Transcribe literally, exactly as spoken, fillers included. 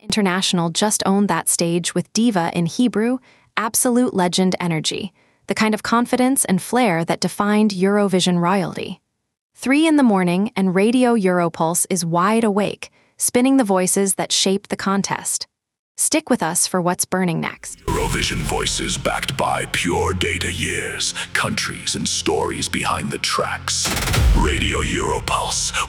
International just owned that stage with Diva in Hebrew, absolute legend energy, the kind of confidence and flair that defined Eurovision royalty. Three in the morning and Radio Europulse is wide awake, spinning the voices that shape the contest. Stick with us for what's burning next. Eurovision voices backed by pure data years, countries and stories behind the tracks. Radio Europulse